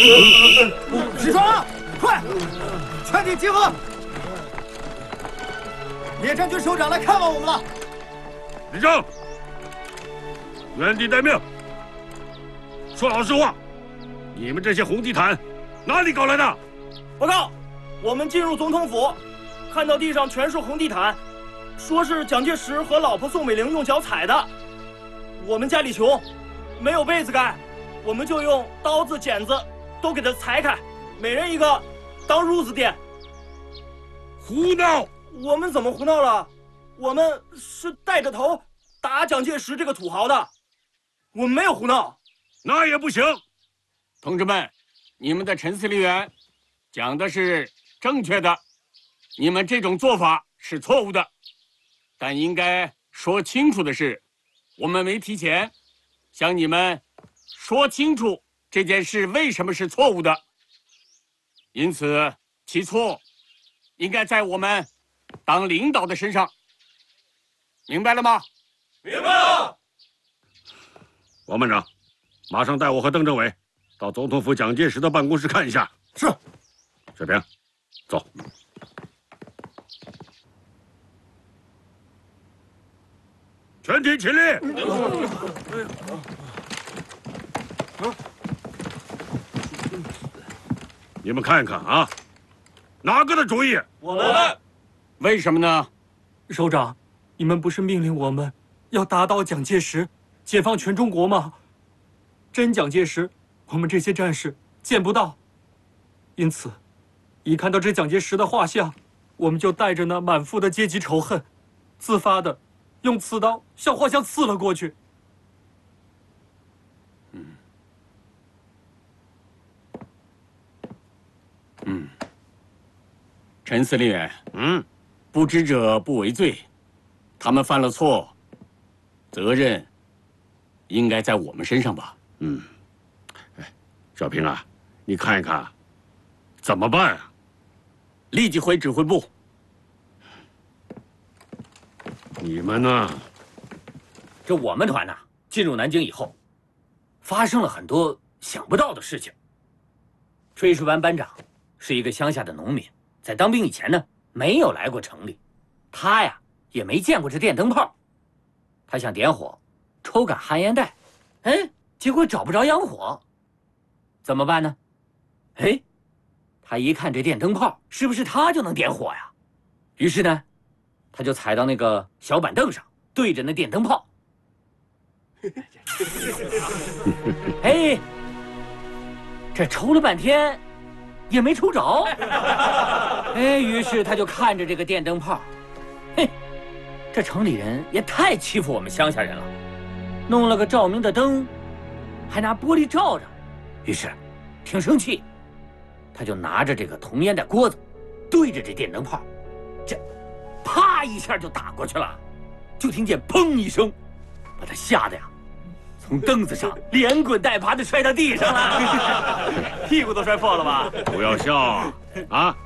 师长，快，全体集合！野战军首长来看望我们了。 立正，原地待命。说老实话，你们这些红地毯哪里搞来的？ 报告，我们进入总统府，看到地上全是红地毯，说是蒋介石和老婆宋美龄用脚踩的。我们家里穷，没有被子盖，我们就用刀子、剪子都给它裁开，每人一个，当褥子垫。 胡闹！ 我们怎么胡闹了？我们是带着头打蒋介石这个土豪的，我们没有胡闹。 那也不行。 同志们，你们的陈司令员讲的是正确的，你们这种做法是错误的。但应该说清楚的是，我们没提前向你们说清楚这件事为什么是错误的，因此其错应该在我们当领导的身上，明白了吗？ 明白了。 王班长，马上带我和邓政委到总统府蒋介石的办公室看一下。 是。 水平，走。全体起立！你们看一看啊，哪个的主意？ 我们。 为什么呢？ 首长，你们不是命令我们要打倒蒋介石，解放全中国吗？真蒋介石，我们这些战士见不到，因此，一看到这蒋介石的画像，我们就带着那满腹的阶级仇恨，自发的用刺刀向画像刺了过去。 陈司令员，不知者不为罪，他们犯了错，责任应该在我们身上吧？ 小平啊，你看一看，怎么办啊？ 立即回指挥部。 你们呢？ 这我们团呐，进入南京以后，发生了很多想不到的事情。炊事班班长是一个乡下的农民，在当兵以前呢，没有来过城里，他呀也没见过这电灯泡。他想点火，抽杆旱烟袋，结果找不着洋火，怎么办呢？他一看这电灯泡，是不是他就能点火呀？于是呢，他就踩到那个小板凳上，对着那电灯泡。这抽了半天，也没抽着。于是他就看着这个电灯泡，这城里人也太欺负我们乡下人了，弄了个照明的灯，还拿玻璃罩着。于是，挺生气，他就拿着这个铜烟袋锅子，对着这电灯泡，这啪一下就打过去了，就听见砰一声，把他吓得呀，从凳子上连滚带爬的摔到地上了， 屁股都摔破了吧？ 不要笑啊！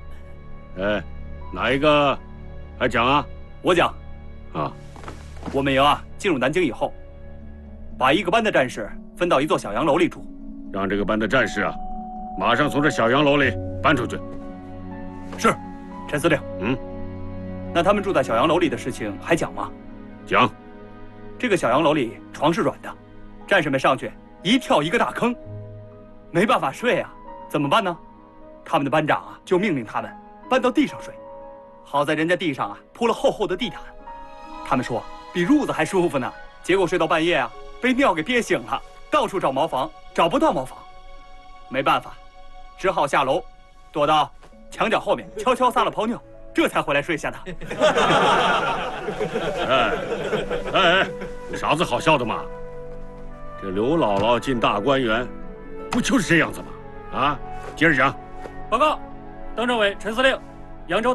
哪一个还讲啊？ 我讲。 啊， 我们营啊进入南京以后，把一个班的战士分到一座小洋楼里住， 让这个班的战士啊，马上从这小洋楼里搬出去。 是，陈司令。那他们住在小洋楼里的事情还讲吗？ 讲。 这个小洋楼里床是软的，战士们上去一跳一个大坑，没办法睡啊，怎么办呢？他们的班长啊就命令他们搬到地上睡，好在人家地上啊铺了厚厚的地毯，他们说比褥子还舒服呢。结果睡到半夜啊，被尿给憋醒了，到处找茅房，找不到茅房，没办法，只好下楼，躲到墙角后面悄悄撒了泡尿，这才回来睡下的。 啥子好笑的嘛？这刘姥姥进大观园，不就是这样子吗？啊，接着讲。 报告，邓政委、陈司令，扬州